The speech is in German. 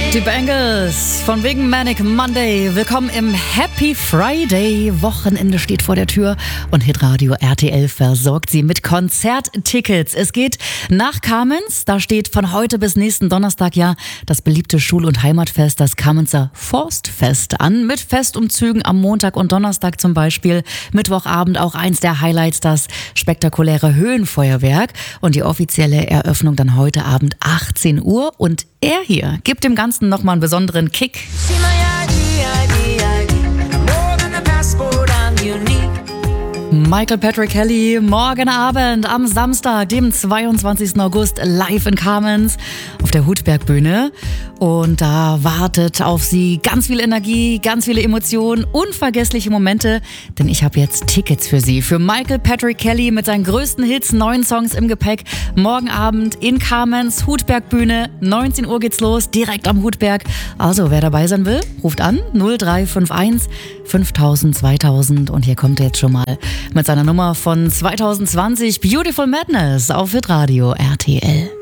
Die Bangles von wegen Manic Monday. Willkommen im Happy Friday. Wochenende steht vor der Tür und Hitradio RTL versorgt Sie mit Konzerttickets. Es geht nach Kamenz. Da steht von heute bis nächsten Donnerstag ja das beliebte Schul- und Heimatfest, das Kamenzer Forstfest an. Mit Festumzügen am Montag und Donnerstag zum Beispiel. Mittwochabend auch eins der Highlights, das spektakuläre Höhenfeuerwerk. Und die offizielle Eröffnung dann heute Abend 18 Uhr. Und er hier gibt dem Ganzen nochmal einen besonderen Kick. Michael Patrick Kelly, morgen Abend am Samstag, dem 22. August, live in Kamenz auf der Hutbergbühne. Und da wartet auf Sie ganz viel Energie, ganz viele Emotionen, unvergessliche Momente. Denn ich habe jetzt Tickets für Sie. Für Michael Patrick Kelly mit seinen größten Hits, 9 Songs im Gepäck. Morgen Abend in Kamenz, Hutbergbühne, 19 Uhr geht's los, direkt am Hutberg. Also, wer dabei sein will, ruft an 0351 5000 2000. Und hier kommt er jetzt schon mal mit seiner Nummer von 2020, Beautiful Madness auf Hitradio RTL.